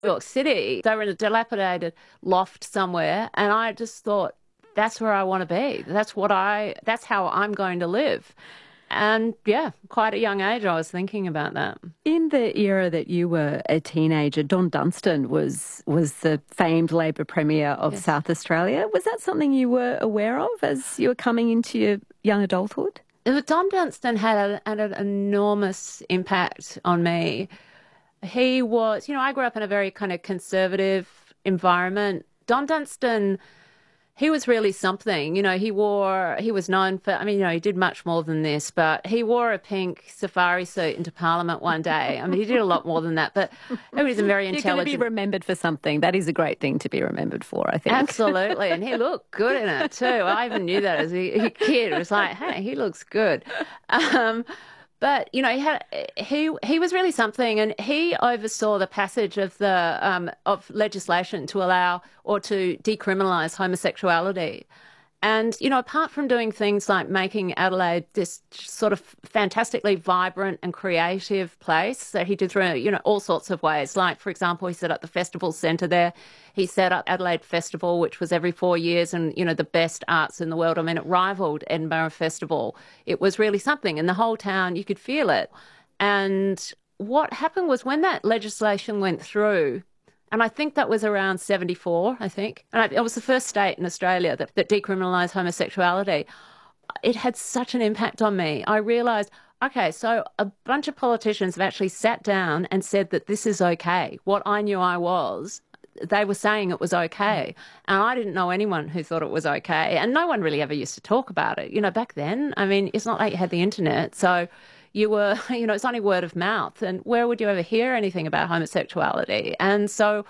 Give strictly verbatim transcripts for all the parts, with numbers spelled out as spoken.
York City. They were in a dilapidated loft somewhere, and I just thought, that's where I want to be. That's what I, that's how I'm going to live. And yeah, quite a young age I was thinking about that. In the era that you were a teenager, Don Dunstan was was the famed Labor Premier of Yes. South Australia. Was that something you were aware of as you were coming into your young adulthood? Don Dunstan had, a, had an enormous impact on me. He was, you know, I grew up in a very kind of conservative environment. Don Dunstan, he was really something. You know, he wore, he was known for, I mean, you know, he did much more than this, but he wore a pink safari suit into Parliament one day. I mean, he did a lot more than that, but he was a very intelligent. You're going to be remembered for something. That is a great thing to be remembered for, I think. Absolutely. And he looked good in it too. I even knew that as a, a kid. It was like, hey, he looks good. Um, But, you know, he had he he was really something, and he oversaw the passage of the um, of legislation to allow or to decriminalise homosexuality. And, you know, apart from doing things like making Adelaide this sort of fantastically vibrant and creative place that he did through, you know, all sorts of ways. Like, for example, he set up the festival centre there. He set up Adelaide Festival, which was every four years and, you know, the best arts in the world. I mean, it rivaled Edinburgh Festival. It was really something. And the whole town, you could feel it. And what happened was when that legislation went through, and I think that was around seventy-four, I think. And I, it was the first state in Australia that, that decriminalised homosexuality. It had such an impact on me. I realised, okay, so a bunch of politicians have actually sat down and said that this is okay. What I knew I was, they were saying it was okay. And I didn't know anyone who thought it was okay. And no one really ever used to talk about it. You know, back then, I mean, it's not like you had the internet. So you were, you know, it's only word of mouth. And where would you ever hear anything about homosexuality? And so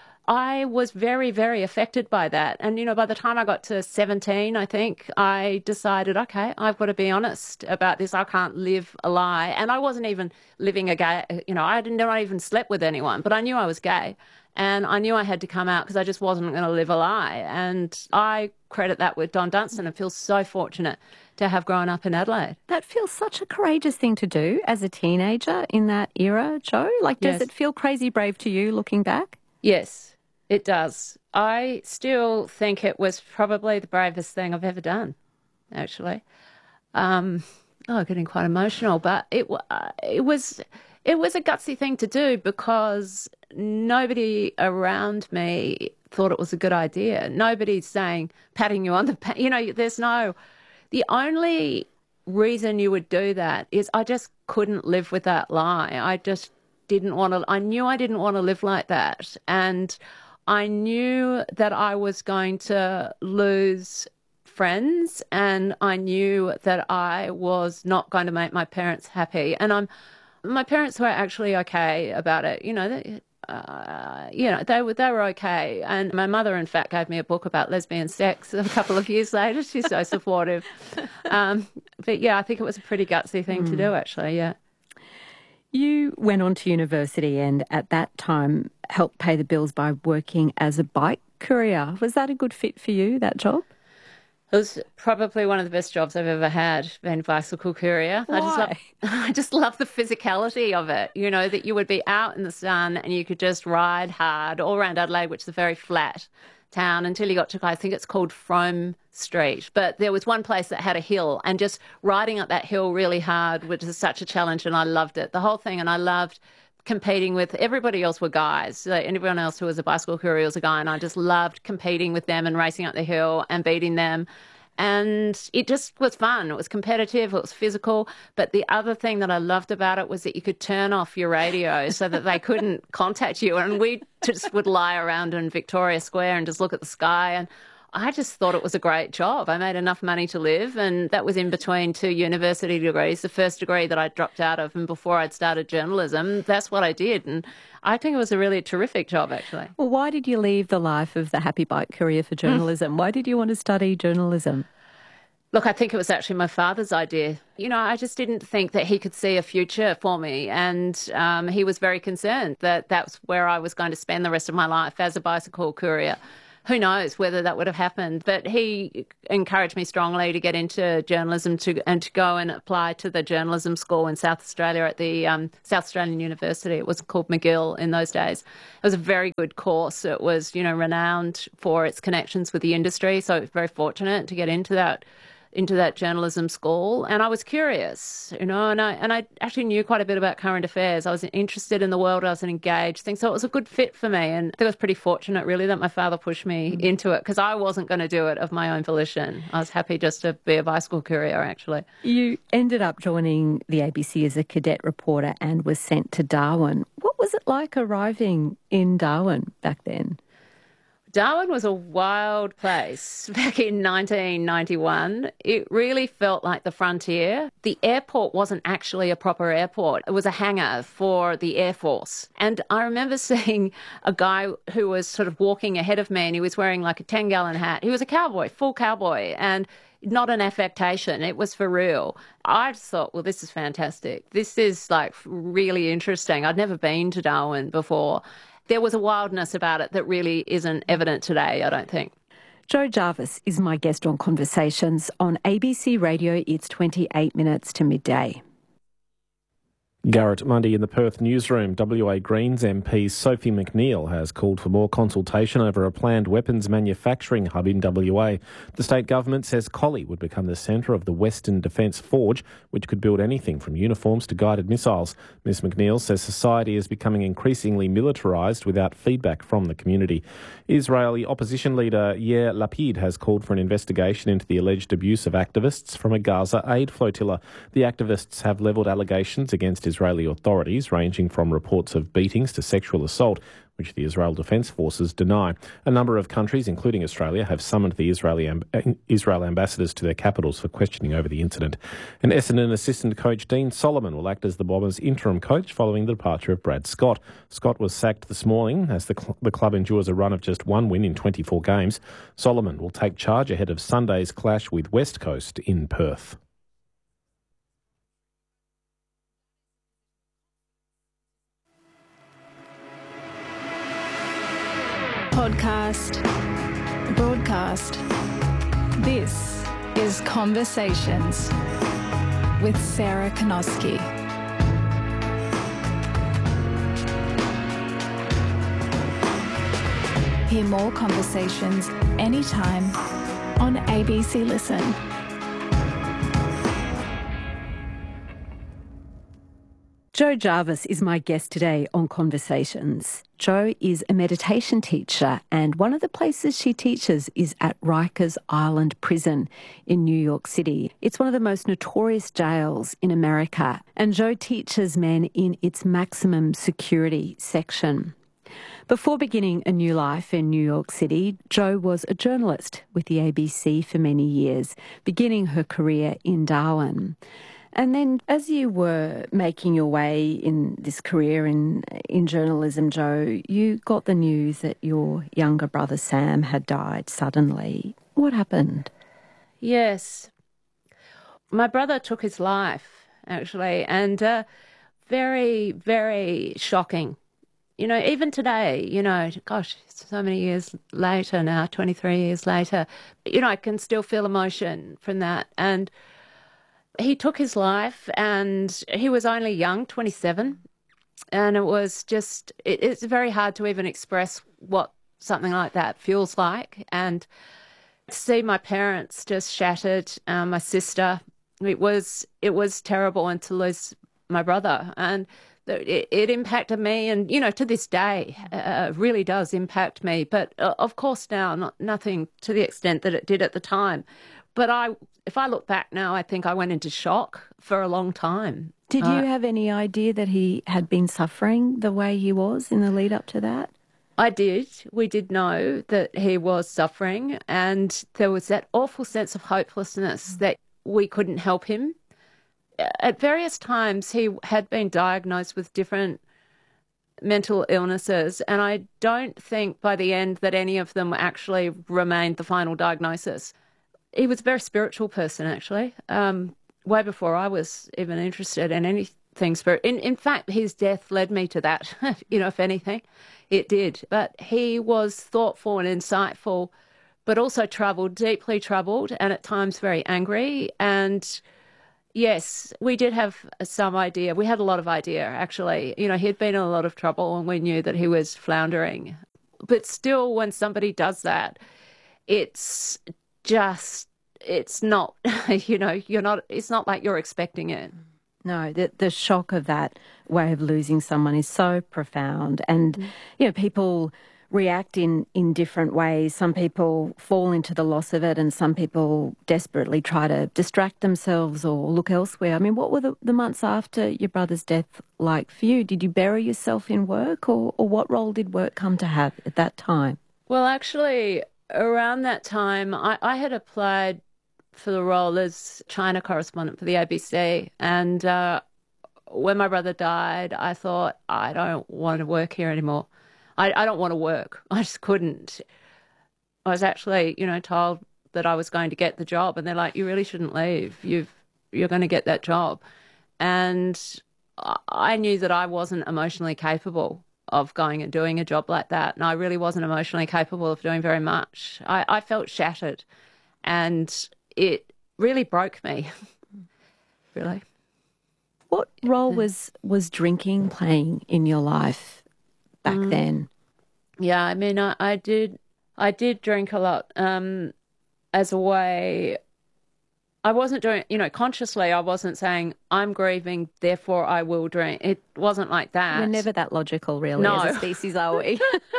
I was very, very affected by that. And, you know, by the time I got to seventeen, I think, I decided, okay, I've got to be honest about this. I can't live a lie. And I wasn't even living a gay, you know, I didn't, not even slept with anyone, but I knew I was gay. And I knew I had to come out because I just wasn't going to live a lie. And I credit that with Don Dunstan and feel so fortunate to have grown up in Adelaide. That feels such a courageous thing to do as a teenager in that era, Jo. Like, does Yes. it feel crazy brave to you looking back? Yes, it does. I still think it was probably the bravest thing I've ever done, actually. Um, oh, getting quite emotional, but it uh, it was it was a gutsy thing to do because nobody around me thought it was a good idea. Nobody's saying, patting you on the back. You know, there's no... The only reason you would do that is I just couldn't live with that lie. I just didn't want to... I knew I didn't want to live like that. And I knew that I was going to lose friends, and I knew that I was not going to make my parents happy. And I'm... My parents were actually okay about it. You know, they, uh, you know, they were they were okay. And my mother, in fact, gave me a book about lesbian sex a couple of years later. She's so supportive. Um, but yeah, I think it was a pretty gutsy thing mm. to do, actually. Yeah. You went on to university and at that time helped pay the bills by working as a bike courier. Was that a good fit for you, that job? It was probably one of the best jobs I've ever had, being bicycle courier. Why? I just love, I just love the physicality of it, you know, that you would be out in the sun and you could just ride hard all around Adelaide, which is a very flat town, until you got to, I think it's called Frome Street. But there was one place that had a hill, and just riding up that hill really hard, which is such a challenge, and I loved it, the whole thing. And I loved competing with... Everybody else were guys. So everyone else who was a bicycle courier was a guy, and I just loved competing with them and racing up the hill and beating them. And it just was fun. It was competitive, it was physical. But the other thing that I loved about it was that you could turn off your radio so that they couldn't contact you. And we just would lie around in Victoria Square and just look at the sky. And I just thought it was a great job. I made enough money to live, and that was in between two university degrees. The first degree that I dropped out of, and before I'd started journalism, that's what I did. And I think it was a really terrific job, actually. Well, why did you leave the life of the happy bike courier for journalism? Why did you want to study journalism? Look, I think it was actually my father's idea. You know, I just didn't think that he could see a future for me. And um, he was very concerned that that's where I was going to spend the rest of my life, as a bicycle courier. who knows whether that would have happened. But he encouraged me strongly to get into journalism to and to go and apply to the journalism school in South Australia at the um, South Australian University. It was called McGill in those days. It was a very good course. It was, you know, renowned for its connections with the industry. So I was very fortunate to get into that into that journalism school, and I was curious, you know, and I and I actually knew quite a bit about current affairs. I was interested in the world, I was an engaged thing, so it was a good fit for me, and I think I was pretty fortunate, really, that my father pushed me mm. into it, because I wasn't going to do it of my own volition. I was happy just to be a bicycle courier, actually. You ended up joining the A B C as a cadet reporter and was sent to Darwin. What was it like arriving in Darwin back then? Darwin was a wild place back in nineteen ninety-one. It really felt like the frontier. The airport wasn't actually a proper airport. It was a hangar for the Air Force. And I remember seeing a guy who was sort of walking ahead of me, and he was wearing like a ten-gallon hat. He was a cowboy, full cowboy, and not an affectation. It was for real. I just thought, well, this is fantastic. This is like really interesting. I'd never been to Darwin before. There was a wildness about it that really isn't evident today, I don't think. Jo Jarvis is my guest on Conversations on A B C Radio. It's twenty-eight minutes to midday. Garrett Mundy in the Perth newsroom. W A Greens M P Sophie McNeil has called for more consultation over a planned weapons manufacturing hub in W A. The state government says Collie would become the centre of the Western Defence Forge, which could build anything from uniforms to guided missiles. Miss McNeil says society is becoming increasingly militarised without feedback from the community. Israeli opposition leader Yair Lapid has called for an investigation into the alleged abuse of activists from a Gaza aid flotilla. The activists have levelled allegations against Israeli authorities, ranging from reports of beatings to sexual assault, which the Israel Defence Forces deny. A number of countries, including Australia, have summoned the Israeli amb- Israel ambassadors to their capitals for questioning over the incident. And Essendon assistant coach Dean Solomon will act as the Bombers' interim coach following the departure of Brad Scott. Scott was sacked this morning as the, cl- the club endures a run of just one win in twenty-four games. Solomon will take charge ahead of Sunday's clash with West Coast in Perth. Podcast, broadcast. This is Conversations with Sarah Konoski. Hear more conversations anytime on A B C Listen. Jo Jarvis is my guest today on Conversations. Jo is a meditation teacher, and one of the places she teaches is at Rikers Island Prison in New York City. It's one of the most notorious jails in America, and Jo teaches men in its maximum security section. Before beginning a new life in New York City, Jo was a journalist with the A B C for many years, beginning her career in Darwin. And then as you were making your way in this career in in journalism, Jo, you got the news that your younger brother Sam had died suddenly. What happened? Yes. My brother took his life, actually, and uh, very, very shocking. You know, even today, you know, gosh, so many years later now, twenty-three years later, you know, I can still feel emotion from that. And he took his life, and he was only young, twenty-seven, and it was just, it, it's very hard to even express what something like that feels like. And to see my parents just shattered, um, my sister, it was, it was terrible, and to lose my brother. And it, it impacted me, and, you know, to this day, uh, really does impact me. But uh, of course now, not nothing to the extent that it did at the time. But I, if I look back now, I think I went into shock for a long time. Did uh, you have any idea that he had been suffering the way he was in the lead up to that? I did. We did know that he was suffering, and there was that awful sense of hopelessness that we couldn't help him. At various times, he had been diagnosed with different mental illnesses, and I don't think by the end that any of them actually remained the final diagnosis. He was a very spiritual person, actually, um, way before I was even interested in anything things. For in, in fact, his death led me to that, you know, if anything, it did. But he was thoughtful and insightful, but also troubled, deeply troubled, and at times very angry. And yes, we did have some idea. We had a lot of idea, actually. You know, he'd been in a lot of trouble and we knew that he was floundering. But still, when somebody does that, it's just, it's not, you know, you're not, it's not like you're expecting it. No, the, the shock of that way of losing someone is so profound. And, mm. you know, people react in, in different ways. Some people fall into the loss of it and some people desperately try to distract themselves or look elsewhere. I mean, what were the, the months after your brother's death like for you? Did you bury yourself in work, or, or what role did work come to have at that time? Well, actually, around that time, I, I had applied for the role as China correspondent for the A B C. And uh, when my brother died, I thought, I don't want to work here anymore. I, I don't want to work. I just couldn't. I was actually, you know, told that I was going to get the job, and they're like, you really shouldn't leave. You've, you're going to get that job. And I knew that I wasn't emotionally capable of going and doing a job like that. And I really wasn't emotionally capable of doing very much. I, I felt shattered, and it really broke me, really. What role was, was drinking playing in your life back mm. then? Yeah, I mean, I, I did I did drink a lot um, as a way. I wasn't doing, you know, consciously I wasn't saying, I'm grieving, therefore I will drink. It wasn't like that. We're never that logical, really, no. as a species, are we?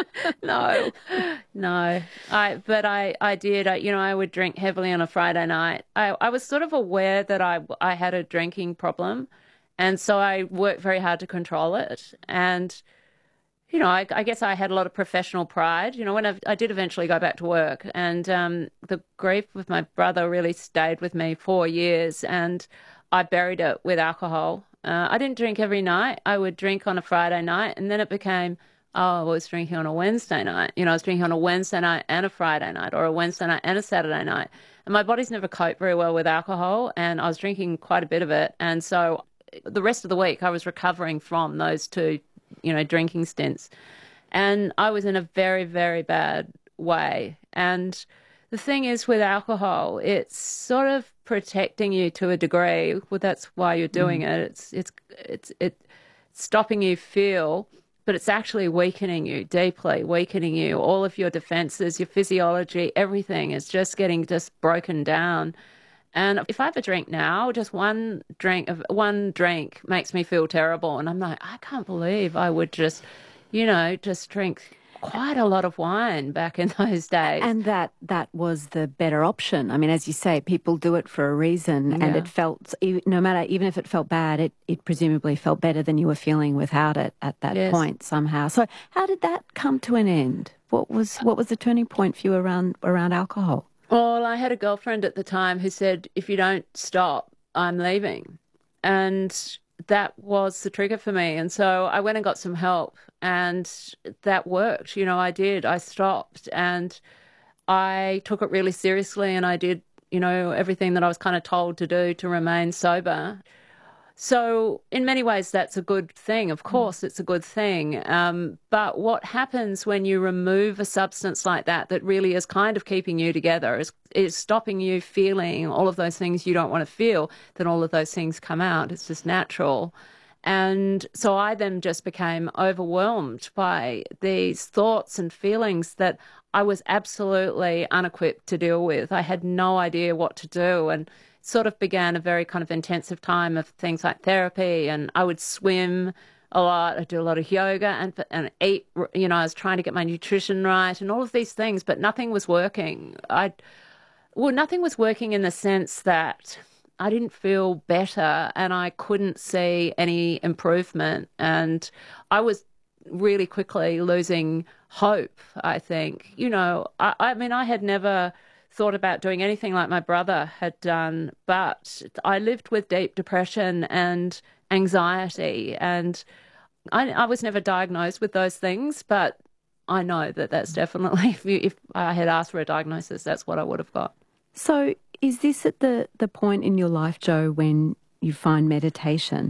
no, no. I, but I, I did, I, you know, I would drink heavily on a Friday night. I, I was sort of aware that I, I had a drinking problem, and so I worked very hard to control it. And you know, I, I guess I had a lot of professional pride. You know, when I, I did eventually go back to work, and um, the grief with my brother really stayed with me for years, and I buried it with alcohol. Uh, I didn't drink every night. I would drink on a Friday night, and then it became, oh, I was drinking on a Wednesday night. You know, I was drinking on a Wednesday night and a Friday night, or a Wednesday night and a Saturday night. And my body's never coped very well with alcohol, and I was drinking quite a bit of it. And so the rest of the week I was recovering from those two you know, drinking stints. And I was in a very, very bad way. And the thing is with alcohol, it's sort of protecting you to a degree. Well, that's why you're doing mm. it. It's, it's, it's, it's stopping you feel, but it's actually weakening you, deeply weakening you. All of your defenses, your physiology, everything is just getting just broken down. And if I have a drink now, just one drink of one drink makes me feel terrible. And I'm like, I can't believe I would just, you know, just drink quite a lot of wine back in those days. And that that was the better option. I mean, as you say, people do it for a reason. Yeah. And it felt, no matter, even if it felt bad, it, it presumably felt better than you were feeling without it at that yes. point somehow. So how did that come to an end? What was what was the turning point for you around around alcohol? Well, I had a girlfriend at the time who said, if you don't stop, I'm leaving. And that was the trigger for me. And so I went and got some help, and that worked. You know, I did. I stopped, and I took it really seriously, and I did, you know, everything that I was kind of told to do to remain sober. So in many ways, that's a good thing. Of course, it's a good thing. Um, but what happens when you remove a substance like that, that really is kind of keeping you together, is, is stopping you feeling all of those things you don't want to feel, then all of those things come out. It's just natural. And so I then just became overwhelmed by these thoughts and feelings that I was absolutely unequipped to deal with. I had no idea what to do, and sort of began a very kind of intensive time of things like therapy, and I would swim a lot. I'd do a lot of yoga and and eat, you know, I was trying to get my nutrition right and all of these things, but nothing was working. I, well, nothing was working in the sense that I didn't feel better and I couldn't see any improvement, and I was really quickly losing hope, I think. You know, I, I mean, I had never thought about doing anything like my brother had done, but I lived with deep depression and anxiety, and I, I was never diagnosed with those things, but I know that that's definitely, if, you, if I had asked for a diagnosis, that's what I would have got. So is this at the, the point in your life, Jo, when you find meditation?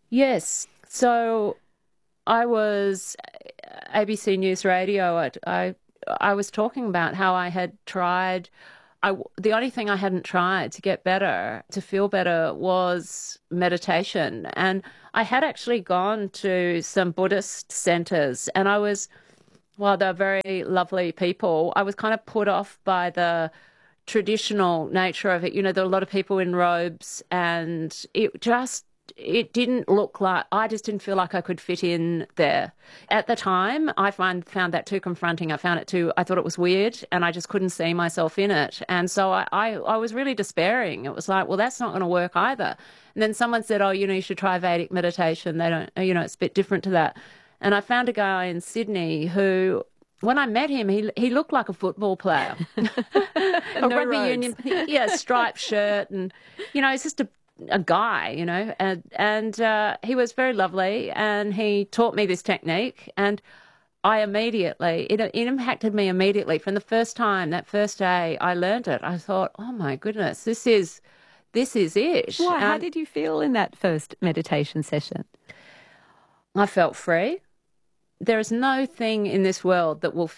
Yes. So I was A B C News Radio. I, I, I was talking about how I had tried. I, the only thing I hadn't tried to get better, to feel better, was meditation. And I had actually gone to some Buddhist centers, and I was, well, they're very lovely people. I was kind of put off by the traditional nature of it. You know, there were a lot of people in robes, and it just, it didn't look like, I just didn't feel like I could fit in there. At the time, I find, found that too confronting. I found it too, I thought it was weird, and I just couldn't see myself in it. And so I, I, I was really despairing. It was like, well, that's not going to work either. And then someone said, oh, you know, you should try Vedic meditation. They don't, you know, it's a bit different to that. And I found a guy in Sydney who, when I met him, he he looked like a football player. a No rugby robes. union, yeah, striped shirt, and, you know, he's just a a guy, you know, and and uh, he was very lovely, and he taught me this technique, and I immediately, it, it impacted me immediately. From the first time, that first day I learned it, I thought, oh my goodness, this is, this is it. Why? How And did you feel in that first meditation session? I felt free. There is no thing in this world that will